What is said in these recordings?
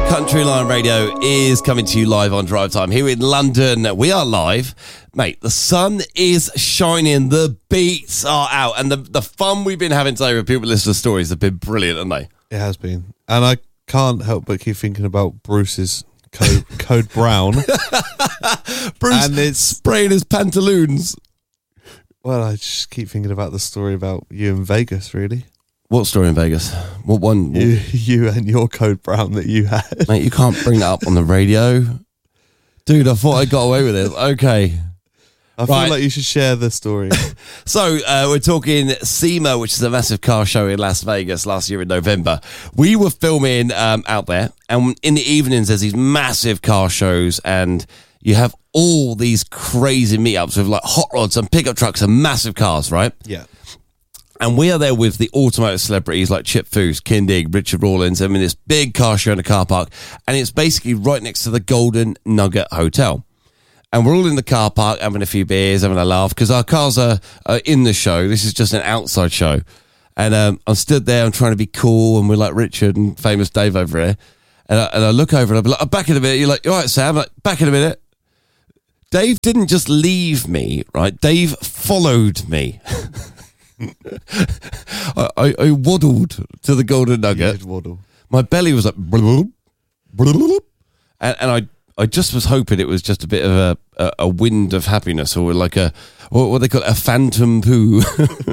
Country Line Radio is coming to you live on Drive Time here in London. We are live. Mate, the sun is shining, the beats are out, and the fun we've been having today with people listening to stories have been brilliant, haven't they? It has been. And I can't help but keep thinking about Bruce's code brown. Bruce and it's spraying his pantaloons. Well, I just keep thinking about the story about you in Vegas, really. What story in Vegas? What one? You and your code brown that you had. Mate, you can't bring that up on the radio. Dude, I thought I got away with it. Okay. I feel like you should share the story. So, we're talking SEMA, which is a massive car show in Las Vegas last year in November. We were filming out there, and in the evenings there's these massive car shows, and you have all these crazy meetups with like hot rods and pickup trucks and massive cars, right? Yeah. And we are there with the automotive celebrities like Chip Foose, Kindig, Richard Rawlins. I mean, this big car show in a car park. And it's basically right next to the Golden Nugget Hotel. And we're all in the car park having a few beers, having a laugh, because our cars are in the show. This is just an outside show. And I'm stood there, I'm trying to be cool, and we're like Richard and famous Dave over here. And I look over and I'm like, back in a minute. You're like, all right, Sam, I'm like, back in a minute. Dave didn't just leave me, right? Dave followed me. I waddled to the Golden Nugget. You did waddle. My belly was like, and I just was hoping it was just a bit of a wind of happiness, or like what they call it, a phantom poo.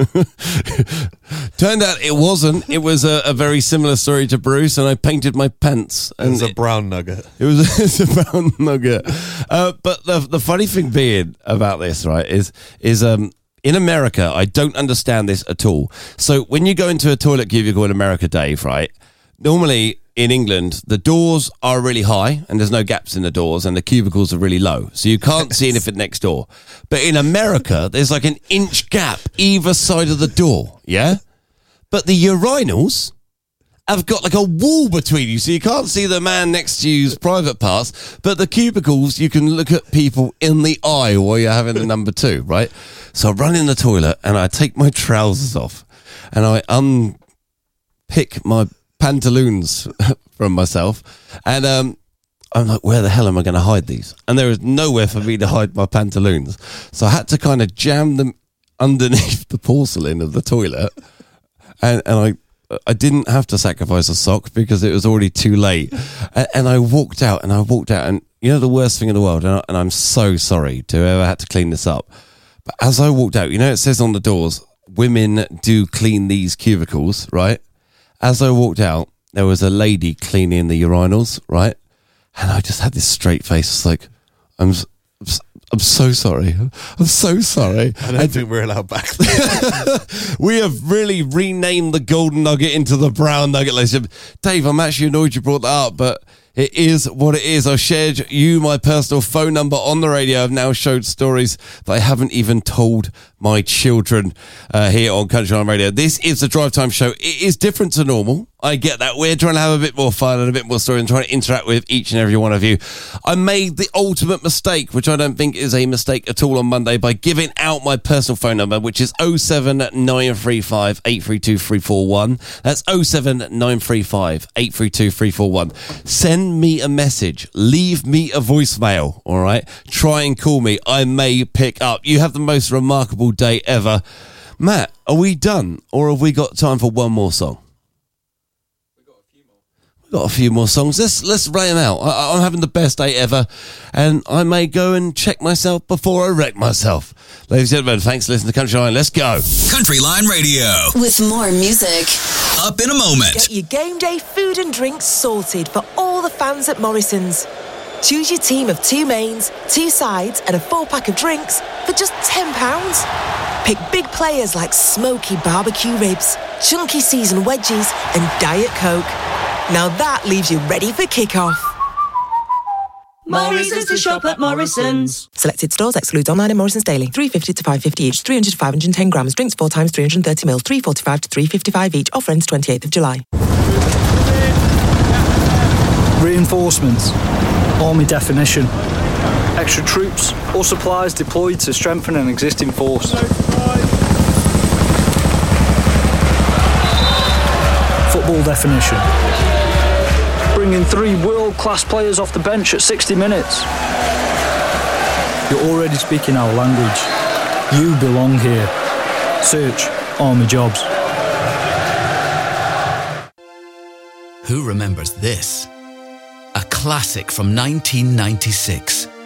Turned out it wasn't. It was a very similar story to Bruce, and I painted my pants. And it was a brown nugget. It's a brown nugget. But the funny thing being about this, right, is in America, I don't understand this at all. So when you go into a toilet cubicle in America, Dave, right, normally in England, the doors are really high and there's no gaps in the doors and the cubicles are really low. So you can't see anything next door. But in America, there's like an inch gap either side of the door, yeah? But the urinals have got like a wall between you, so you can't see the man next to you's private parts, but the cubicles, you can look at people in the eye while you're having the number two, right? So I run in the toilet and I take my trousers off and I unpick my pantaloons from myself, and I'm like, where the hell am I going to hide these? And there is nowhere for me to hide my pantaloons, so I had to kind of jam them underneath the porcelain of the toilet, and I didn't have to sacrifice a sock because it was already too late. And I walked out, and you know the worst thing in the world, and I'm so sorry to whoever had to clean this up. But as I walked out, you know, it says on the doors, women do clean these cubicles, right? As I walked out, there was a lady cleaning the urinals, right? And I just had this straight face. It's like, I'm so sorry. I'm so sorry. I don't think we're allowed back there. We have really renamed the Golden Nugget into the Brown Nugget. Dave, I'm actually annoyed you brought that up, but it is what it is. I've shared you my personal phone number on the radio. I've now showed stories that I haven't even told my children here on Country Line Radio. This is the Drive Time Show. It is different to normal. I get that. We're trying to have a bit more fun and a bit more story and trying to interact with each and every one of you. I made the ultimate mistake, which I don't think is a mistake at all on Monday, by giving out my personal phone number, which is 07935 832 341. That's 07935 832 341. Send me a message. Leave me a voicemail, all right? Try and call me. I may pick up. You have the most remarkable day ever. Matt, are we done, or have we got time for one more song? Got a few more songs. Let's lay them out. I'm having the best day ever, and I may go and check myself before I wreck myself. Ladies and gentlemen, thanks for listening to Country Line. Let's go. Country Line Radio. With more music. Up in a moment. Get your game day food and drinks sorted for all the fans at Morrison's. Choose your team of 2 mains, 2 sides, and a 4-pack of drinks for just £10. Pick big players like smoky barbecue ribs, chunky seasoned wedges, and Diet Coke. Now that leaves you ready for kick-off. Morrison's to shop at Morrison's. Selected stores excludes online and Morrison's daily. $3.50 to $5.50 each. 300 to 510 grams. Drinks 4 times 330 mils. $3.45 to $3.55 each. Offer ends 28th of July. Reinforcements. Army definition. Extra troops or supplies deployed to strengthen an existing force. Football definition. bringing 3 world-class players off the bench at 60 minutes. You're already speaking our language. You belong here. Search Army Jobs. Who remembers this? A classic from 1996.